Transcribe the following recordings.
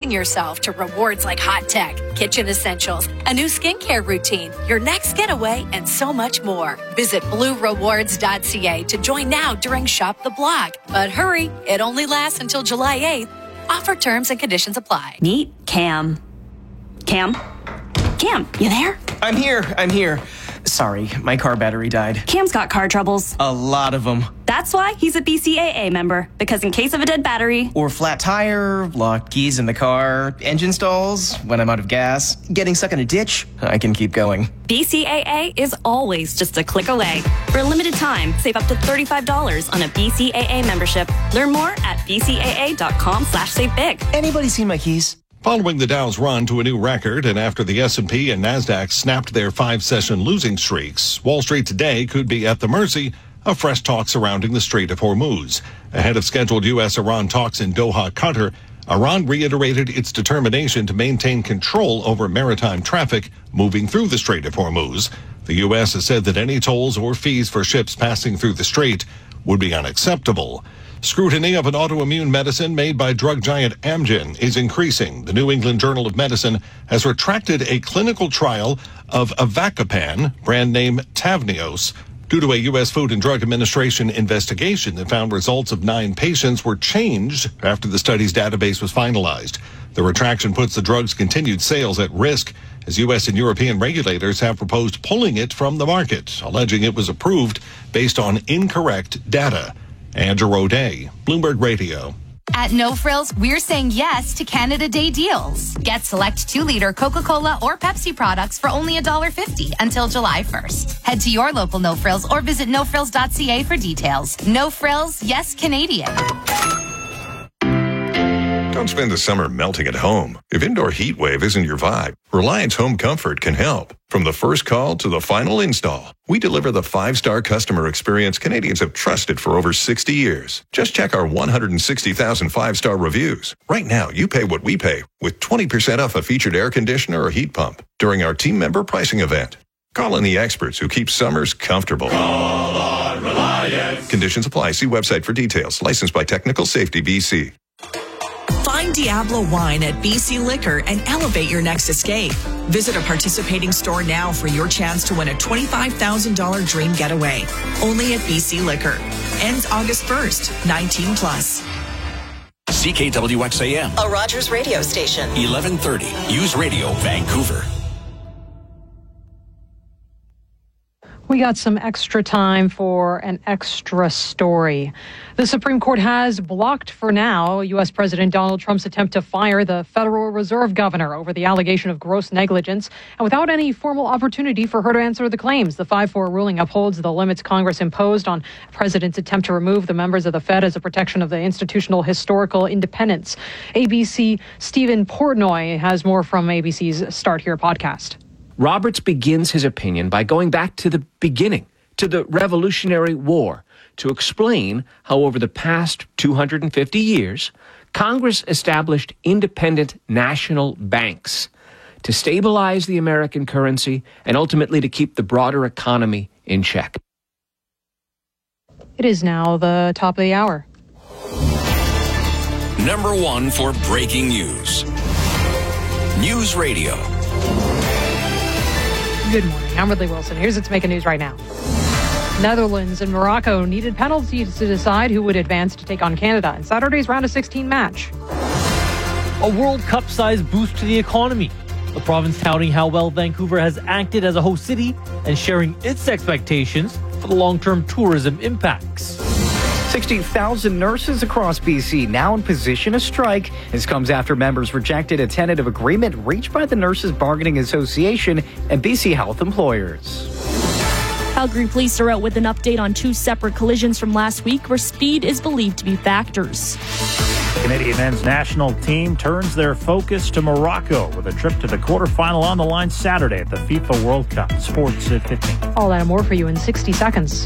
treating yourself to rewards like hot tech, kitchen essentials, a new skincare routine, your next getaway, and so much more. Visit bluerewards.ca to join now during Shop the Block. But hurry, it only lasts until July 8th. Offer terms and conditions apply. Meet Cam. Cam, you there? I'm here. Sorry, my car battery died. Cam's got car troubles. A lot of them. That's why he's a BCAA member, because in case of a dead battery, Or flat tire, locked keys in the car, engine stalls, when I'm out of gas, getting stuck in a ditch, I can keep going. BCAA is always just a click away. For a limited time, save up to $35 on a BCAA membership. Learn more at bcaa.com/savebig. Anybody seen my keys? Following the Dow's run to a new record and after the S&P and NASDAQ snapped their 5-session losing streaks, Wall Street today could be at the mercy of fresh talks surrounding the Strait of Hormuz. Ahead of scheduled U.S.-Iran talks in Doha, Qatar, Iran reiterated its determination to maintain control over maritime traffic moving through the Strait of Hormuz. The U.S. has said that any tolls or fees for ships passing through the strait would be unacceptable. Scrutiny of an autoimmune medicine made by drug giant Amgen is increasing. The New England Journal of Medicine has retracted a clinical trial of Avacopan, brand name Tavneos, due to a U.S. Food and Drug Administration investigation that found results of 9 patients were changed after the study's database was finalized. The retraction puts the drug's continued sales at risk as U.S. and European regulators have proposed pulling it from the market, alleging it was approved based on incorrect data. Andrew O'Day, Bloomberg Radio. At No Frills, we're saying yes to Canada Day deals. Get select 2-liter Coca-Cola or Pepsi products for only $1.50 until July 1st. Head to your local No Frills or visit nofrills.ca for details. No Frills, yes Canadian. Don't spend the summer melting at home. If indoor heat wave isn't your vibe, Reliance Home Comfort can help. From the first call to the final install, we deliver the 5-star customer experience Canadians have trusted for over 60 years. Just check our 160,000 5-star reviews. Right now, you pay what we pay with 20% off a featured air conditioner or heat pump during our team member pricing event. Call in the experts who keep summers comfortable. Call on Reliance. Conditions apply. See website for details. Licensed by Technical Safety BC. Find Diablo Wine at BC Liquor and elevate your next escape. Visit a participating store now for your chance to win a $25,000 dream getaway. Only at BC Liquor. Ends August 1st, 19 plus. CKWXAM. A Rogers radio station. 1130. Use Radio Vancouver. We got some extra time for an extra story. The Supreme Court has blocked for now U.S. President Donald Trump's attempt to fire the Federal Reserve governor over the allegation of gross negligence, and without any formal opportunity for her to answer the claims. The 5-4 ruling upholds the limits Congress imposed on the president's attempt to remove the members of the Fed as a protection of the institutional historical independence. ABC Stephen Portnoy has more from ABC's Start Here podcast. Roberts begins his opinion by going back to the beginning, to the Revolutionary War, to explain how over the past 250 years, Congress established independent national banks to stabilize the American currency and ultimately to keep the broader economy in check. It is now the top of the hour. Number 1 for breaking news. News Radio. Good morning. I'm Ridley Wilson. Here's what's making news right now. Netherlands and Morocco needed penalties to decide who would advance to take on Canada in Saturday's round of 16 match. A World Cup-sized boost to the economy. The province touting how well Vancouver has acted as a host city and sharing its expectations for the long-term tourism impacts. 60,000 nurses across BC now in position to strike. This comes after members rejected a tentative agreement reached by the Nurses Bargaining Association and BC Health employers. Calgary police are out with an update on 2 separate collisions from last week where speed is believed to be factors. The Canadian men's national team turns their focus to Morocco with a trip to the quarterfinal on the line Saturday at the FIFA World Cup. Sports at 15. All that and more for you in 60 seconds.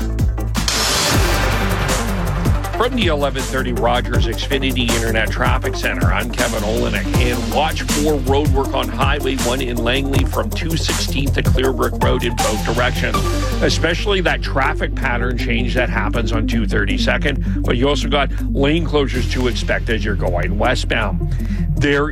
From the 1130 Rogers Xfinity Internet Traffic Center, I'm Kevin Olenek. And watch for roadwork on Highway 1 in Langley from 216th to Clearbrook Road in both directions, especially that traffic pattern change that happens on 232nd. But you also got lane closures to expect as you're going westbound. There